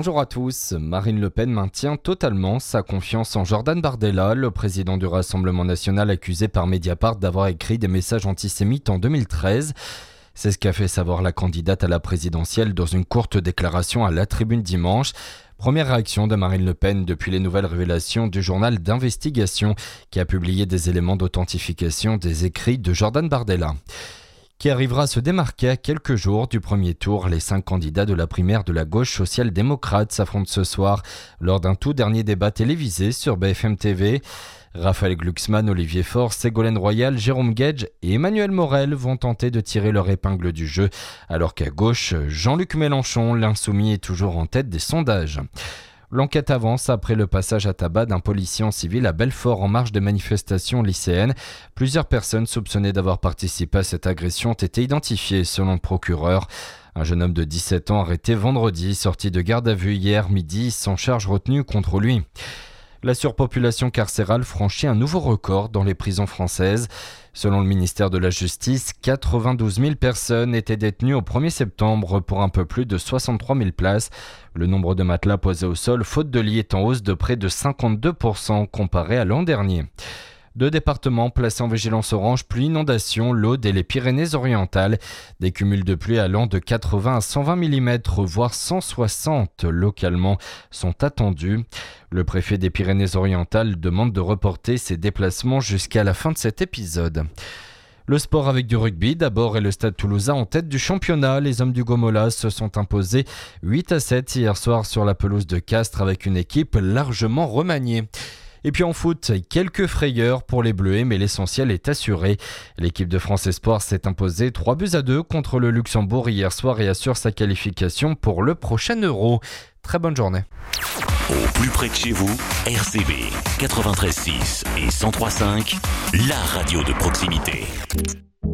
Bonjour à tous. Marine Le Pen maintient totalement sa confiance en Jordan Bardella, le président du Rassemblement national accusé par Mediapart d'avoir écrit des messages antisémites en 2013. C'est ce qu'a fait savoir la candidate à la présidentielle dans une courte déclaration à La Tribune dimanche. Première réaction de Marine Le Pen depuis les nouvelles révélations du journal d'investigation qui a publié des éléments d'authentification des écrits de Jordan Bardella. Qui arrivera à se démarquer à quelques jours du premier tour. Les 5 candidats de la primaire de la gauche social-démocrate s'affrontent ce soir lors d'un tout dernier débat télévisé sur BFM TV. Raphaël Glucksmann, Olivier Faure, Ségolène Royal, Jérôme Guedj et Emmanuel Morel vont tenter de tirer leur épingle du jeu, alors qu'à gauche, Jean-Luc Mélenchon, l'insoumis, est toujours en tête des sondages. L'enquête avance après le passage à tabac d'un policier en civil à Belfort en marge des manifestations lycéennes. Plusieurs personnes soupçonnées d'avoir participé à cette agression ont été identifiées selon le procureur. Un jeune homme de 17 ans arrêté vendredi, sorti de garde à vue hier midi, sans charge retenue contre lui. La surpopulation carcérale franchit un nouveau record dans les prisons françaises. Selon le ministère de la Justice, 92 000 personnes étaient détenues au 1er septembre pour un peu plus de 63 000 places. Le nombre de matelas posés au sol, faute de lit, est en hausse de près de 52% comparé à l'an dernier. 2 départements placés en vigilance orange, pluie, inondation, l'Aude et les Pyrénées-Orientales. Des cumuls de pluie allant de 80 à 120 mm, voire 160 localement, sont attendus. Le préfet des Pyrénées-Orientales demande de reporter ses déplacements jusqu'à la fin de cet épisode. Le sport avec du rugby, d'abord, et le Stade Toulousain en tête du championnat. Les hommes du Gomola se sont imposés 8-7 hier soir sur la pelouse de Castres avec une équipe largement remaniée. Et puis en foot, quelques frayeurs pour les Bleuets, mais l'essentiel est assuré. L'équipe de France Espoir s'est imposée 3-2 contre le Luxembourg hier soir et assure sa qualification pour le prochain Euro. Très bonne journée. Au plus près de chez vous, RCV 93.6 et 103.5, la radio de proximité.